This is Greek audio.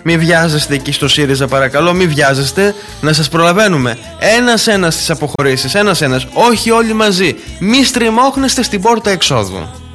Μη βιάζεστε εκεί στο ΣΥΡΙΖΑ, παρακαλώ, μη βιάζεστε. Να σας προλαβαίνουμε ένας-ένας στις αποχωρήσεις, ένας-ένας, όχι όλοι μαζί. Μη στριμώχνεστε στην πόρτα εξόδου.